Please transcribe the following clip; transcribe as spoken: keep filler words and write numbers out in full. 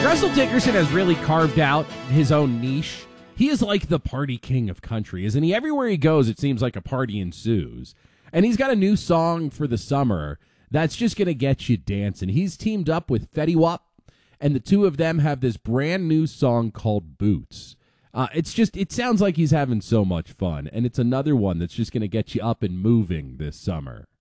Russell Dickerson has really carved out his own niche. He is like the party king of country, isn't he? Everywhere he goes, it seems like a party ensues. And he's got a new song for the summer that's just going to get you dancing. He's teamed up with Fetty Wap, and the two of them have this brand new song called Boots. Uh, it's just, it sounds like he's having so much fun, and it's another one that's just going to get you up and moving this summer.